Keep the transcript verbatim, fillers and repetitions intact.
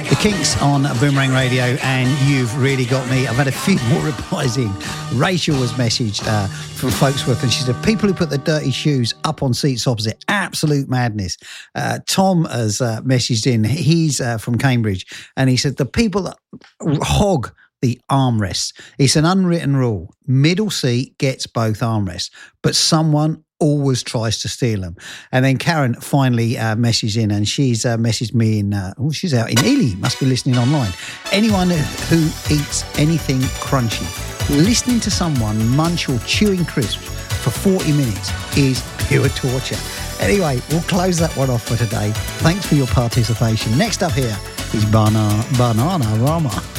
The Kinks on Boomerang Radio, and you've really got me. I've had a few more replies in. Rachel was messaged uh, from Folksworth, and she said, people who put the dirty shoes up on seats opposite, absolute madness. Uh, Tom has uh, messaged in. He's uh, from Cambridge, and he said, the people that hog the armrests. It's an unwritten rule. Middle seat gets both armrests, but someone always tries to steal them. And then Karen finally uh, messaged in, and she's uh, messaged me in, uh, oh, she's out in Ely, must be listening online. Anyone who eats anything crunchy, listening to someone munch or chewing crisps for forty minutes is pure torture. Anyway, we'll close that one off for today. Thanks for your participation. Next up here is Banana, Banana Rama.